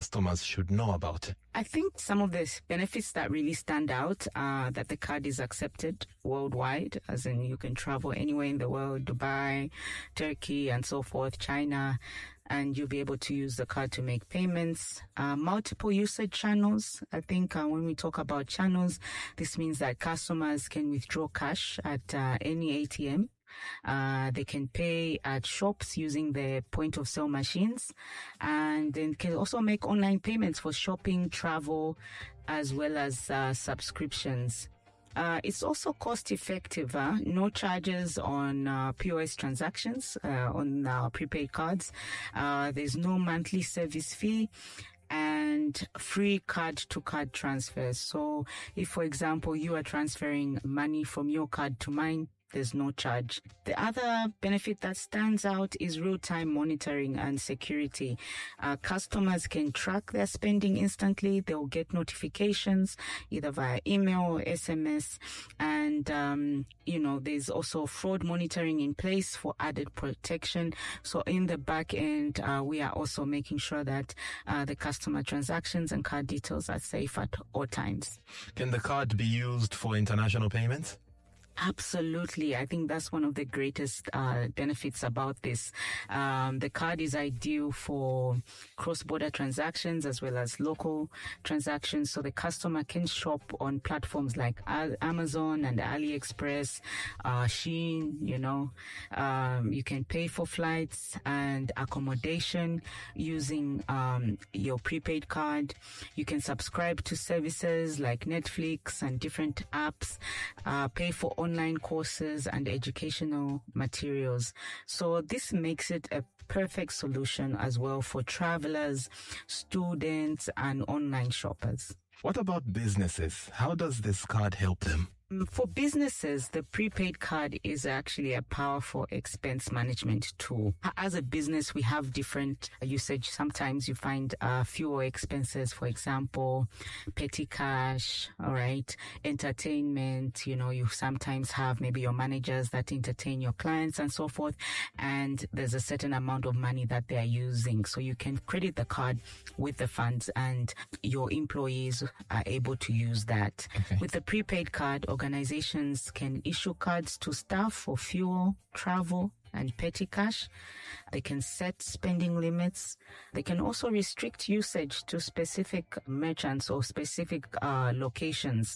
customers should know about it? I think some of the benefits that really stand out are that the card is accepted worldwide, as in you can travel anywhere in the world, Dubai, Turkey, and so forth, China, and you'll be able to use the card to make payments. Multiple usage channels. I think when we talk about channels, this means that customers can withdraw cash at any ATM. They can pay at shops using the point of sale machines, and then can also make online payments for shopping, travel, as well as subscriptions. It's also cost effective. No charges on POS transactions on prepaid cards. There's no monthly service fee, and free card-to-card transfers. So if, for example, you are transferring money from your card to mine, there's no charge. The other benefit that stands out is real-time monitoring and security. Customers can track their spending instantly. They'll get notifications either via email or SMS. And, there's also fraud monitoring in place for added protection. So in the back end, we are also making sure that the customer transactions and card details are safe at all times. Can the card be used for international payments? Absolutely. I think that's one of the greatest benefits about this. The card is ideal for cross-border transactions as well as local transactions. So the customer can shop on platforms like Amazon and AliExpress, Shein, you can pay for flights and accommodation using your prepaid card. You can subscribe to services like Netflix and different apps, pay for online courses and educational materials. So this makes it a perfect solution as well for travelers, students, and online shoppers. What about businesses? How does this card help them? For businesses, the prepaid card is actually a powerful expense management tool. As a business, we have different usage. Sometimes you find fuel expenses, for example, petty cash, all right, entertainment. You sometimes have maybe your managers that entertain your clients and so forth, and there's a certain amount of money that they are using. So you can credit the card with the funds, and your employees are able to use that. Okay. With the prepaid card, organizations can issue cards to staff for fuel, travel, and petty cash. They can set spending limits. They can also restrict usage to specific merchants or specific locations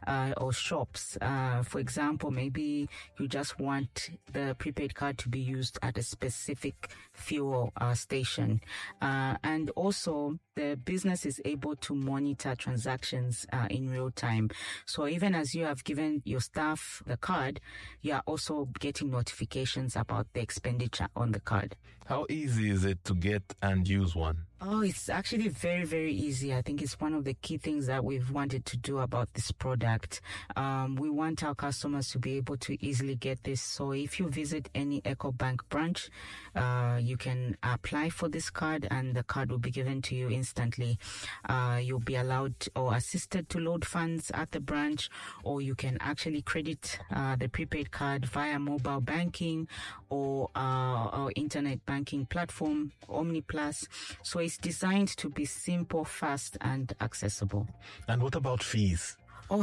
or shops. For example, maybe you just want the prepaid card to be used at a specific fuel station. And also, the business is able to monitor transactions in real time. So even as you have given your staff the card, you are also getting notifications about the expenditure on the card. How easy is it to get and use one? Oh, it's actually very, very easy. I think it's one of the key things that we've wanted to do about this product. We want our customers to be able to easily get this. So if you visit any EcoBank branch, you can apply for this card and the card will be given to you instantly. You'll be allowed or assisted to load funds at the branch, or you can actually credit the prepaid card via mobile banking or internet banking platform, OmniPlus. So it's designed to be simple, fast, and accessible. And what about fees? Oh,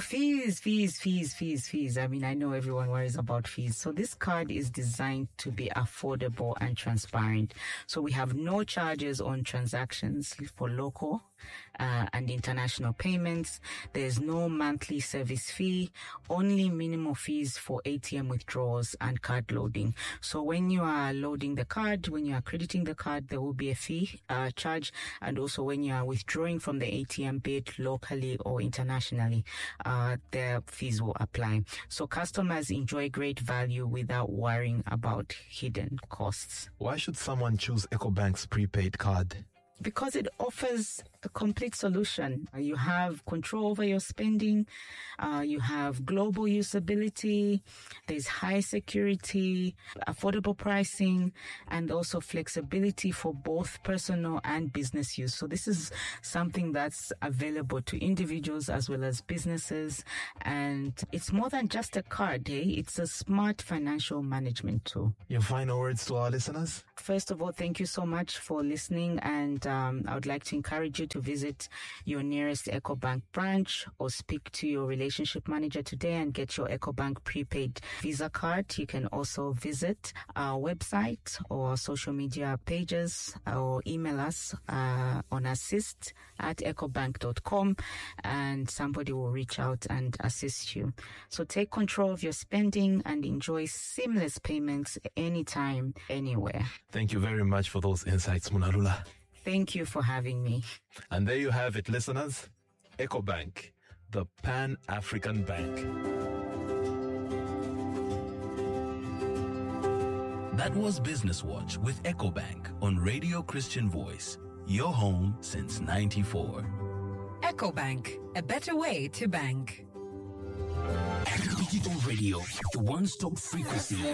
fees. I mean, I know everyone worries about fees. So this card is designed to be affordable and transparent. So we have no charges on transactions for local and international payments. There's no monthly service fee, only minimal fees for ATM withdrawals and card loading. So when you are loading the card, when you are crediting the card, there will be a fee charge. And also when you are withdrawing from the ATM, be it locally or internationally, their fees will apply. So customers enjoy great value without worrying about hidden costs. Why should someone choose EcoBank's prepaid card? Because it offers a complete solution. You have control over your spending. You have global usability. There's high security, affordable pricing, and also flexibility for both personal and business use. So this is something that's available to individuals as well as businesses. And it's more than just a card, It's a smart financial management tool. Your final words to our listeners? First of all, thank you so much for listening, and I would like to encourage you to visit your nearest EcoBank branch or speak to your relationship manager today and get your EcoBank prepaid Visa card. You can also visit our website or our social media pages or email us on assist@ecobank.com, and somebody will reach out and assist you. So take control of your spending and enjoy seamless payments anytime, anywhere. Thank you very much for those insights, Monalula. Thank you for having me. And there you have it, listeners. EcoBank, the Pan-African Bank. That was Business Watch with EcoBank on Radio Christian Voice, your home since '94. EcoBank, a better way to bank. Digital radio, the one-stop frequency